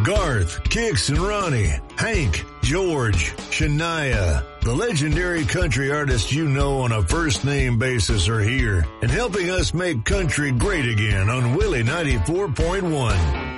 Garth, Kix, and Ronnie, Hank, George, Shania, the legendary country artists you know on a first-name basis are here and helping us make country great again on Willie 94.1.